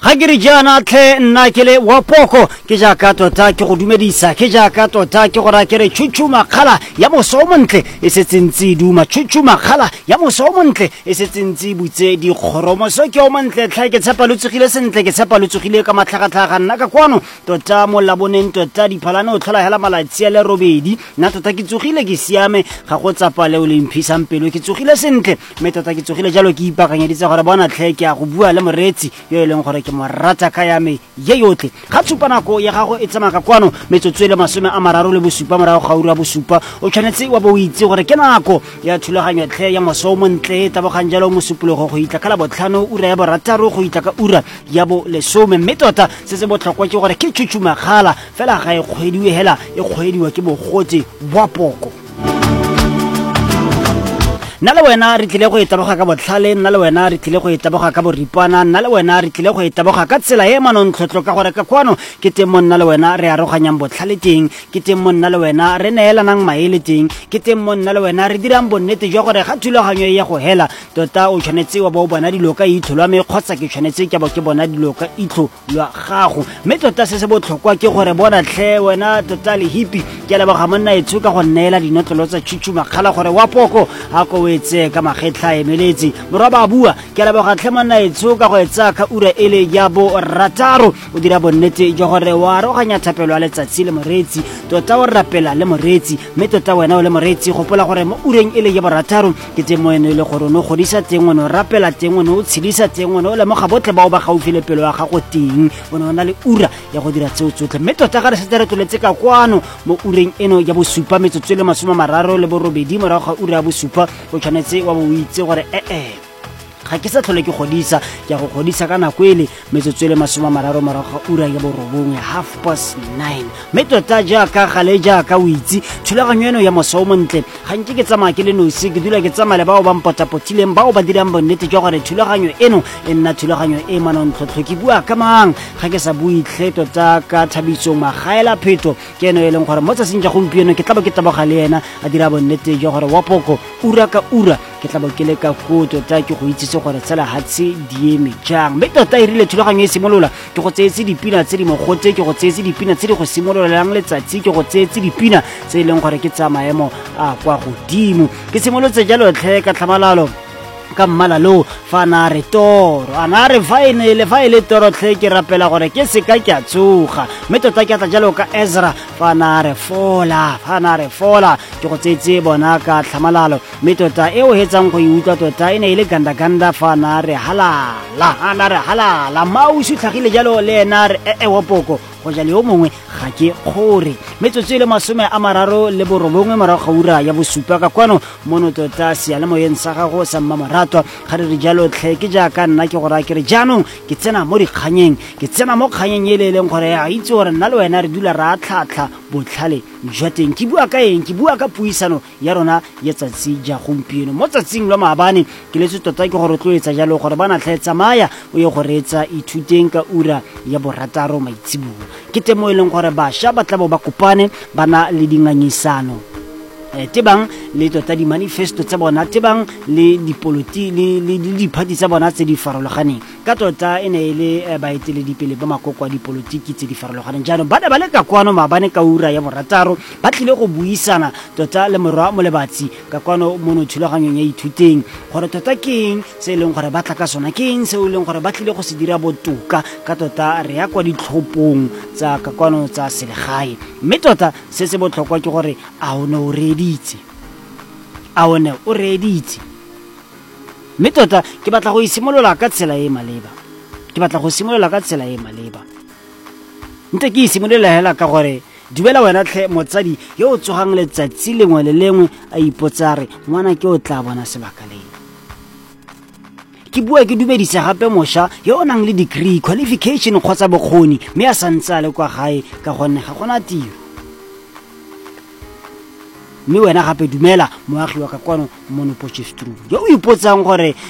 ga ke re jaana tlhe nna ke le wa poko ke jaaka tota ke go dumedisa ke jaaka tota ke go ra ke re tshutshuma kgala ya moso o montle e setsentse duma tshutshuma kgala ya moso o montle e setsentse butse dikgoromoso ke o montle tlha ke tshepa lo tsogile sentle ke tshepa lo tsogile ka matlhagatlhaga nna ka kwano tota mo laboneng tota diphalane o tlhola hela malatsi a le robedi nna tota ke tsogile ke siame ga go tsapa le o le mphisang pelo ke tsogile sentle mme tota ke tsogile jalo ke ipakanyeditse gore bona tlhe ke a go bua le moretsi yo e leng gore ke morata ka ya me ye yotlhe ga tshupanako ya gago e tsamaya ka kwano metsotso e le 37 morago ga ura bosupa o tshwanetse wa bo o itse gore ke nako ya thulaganyo tlhe ya moso o montle tabogang jalo mosupologo go itla ka la botlhano ura ya borataro go itla ka ura ya bo lesome mme tota se se botlhokwa ke gore ke tshutshuma kgala fela ga e kgwediwe hela e kgwediwa ke bogotsi bwa poko nna le wena re tlile go e taboga ka botlhale nna le wena re tlile go e taboga ka boripana nna le wena re tlile go e taboga ka tsela e manontlhotlho ka gore ka kwano ke teng mo nna le wena re aroganyang botlhale teng ke teng mo nna le wena re neelanang maele teng ke teng mo nna le wena re dirang bonnete jwa gore ga thulaganyo e ya go hela tota o tshwanetse wa bo o bona dilo ka itlho lwa me kgotsa ke tshwanetse ke bo ke bona dilo ka itlho lwa gago mme tota se se botlhokwa ke gore bona tlhe wena tota le hippie ke leboga monna e tshoka go neela dinotlolo tsa tshutshuma kgala gore wa poko ha ko etse ka magetla emeletse moraba bua ke leboga tlhe monna e tshoka go etsa ka ura ele ya bo rataro o dira bonnete jwa gore wa aroganya thapelo a letsatsi le moretsi tota o rapela le moretsi mme tota wena o le moretsi gopola gore mo ureng ele ya bo rataro ke teng mo ene le gore o ne o godisa teng o ne o rapela teng o ne o tshedisa teng o ne o lemoga botlhe bao ba gaufi le pelo ya gago teng o ne o na le ura ya go dira tseo tsotlhe mme tota ga re setse re toletse ka kwano mo ureng eno ya bosupa metsotso e le 38 morago ga ura ya bosupa o tshwanetse wa bo o itse gore ga ke sa tlhole ke godisa ke a go godisa ka nako ele metsotso e le 30 morago ga ura ya borobongwe 9:30 mme tota jaaka gale jaaka o itse thulaganyo eno ya moso o montle ga nke ke tsamaya ke le nosi ke dula ke tsamaya le bao ba mpotapotileng bao ba dirang bonnete jwa gore thulaganyo eno e nna thulaganyo e manontlhotlho ke bua ka mang ga ke sa bue tlhe tota ka Thabiso Magaela Pheto ke eno e leng gore mo tsatsing ja gompieno ke tla bo ke taboga le ena a dira bonnete jwa gore wa poko ura ka ura ke tla bo ke le ka go tota ke go itsise gore tsela hatse di eme jang mme tota e rile thulaganyo e simolola ke go tsetse dipina tse di mogote ke go tsetse dipina tse di go simololang letsatsi ke go tsetse dipina tse e leng gore ke tsa maemo a kwa godimo ke simolotse jalo tlhe ka tlhamalalo ka mmalalo fa na re toro ana re fainele fa ile toro tlhe ke rapela gore ke se ka ke a tsoga mme tota ke tla jalo ka Ezra fa na re fola ke go tsetse bona ka tlhamalalo mme tota e o hetsang go iutla tota ene ile ganda fa na re halala mausi tlhagile jalo le ena re wa poko go ja le o mongwe ga ke gore metsotso ile 39 morago ga ura ya bosupa ka kwano mono tota sealemoyeng sa gago sa mmamoratwa ga re jalo tlhe ke jaaka nna ke gore ke re jaanong ke tsena mo dikganyeng ke tsena mo kganyeng e le leng gore a itse gore nna le wena re dula ra tlhatlha botlhale jwa teng ke bua ka eng ke bua ka puisano ya rona ya tsatsi ja gompieno mo tsatsing lwa maabane ke letse tota ke gore tlo etsa jalo gore bana tlhe tsamaya o ye go reetsa ithuteng ka ura ya borataro maitsibuo ke temo e leng gore bašwa ba tla bo ba kopane bana le dingangisano tebang le tota di manifesto tsa bona tebang le dipoloti le diphathi tsa bona tse di farologaneng ka tota ene ile baeteledipele ba makoko a dipolotiki tse di farologaneng jaanong ba ne ba le ka kwano maabane ka ura ya borataro ba tlile go buisana tota le morwa mo lebatsi ka kwano mono thulaganyong ya ithuteng gore tota ke eng se e leng gore ba tla ka sona ke eng se e leng gore ba tlile go se dira botoka ka tota re ya kwa ditlhophong tsa ka kwano tsa selegae mme tota se se botlhokwa ke gore a o ne o reditse mme tota ke batla go isimolola ka tsela e maleba nte ke isimolola hela ka gore dumela wena tlhe motsadi yo o tsogang letsatsi lengwe le lengwe a ipotsa re ngwana ke o tla bona sebaka leng ke bua ke dumedisa gape mošwa yo o nang le degree qualification kgotsa bokgoni mme a santse a le kwa gae ka gonne ga gona tiro mme wena gape dumela moagi wa ka kwano mono Potchefstroom yo o ipotsang gore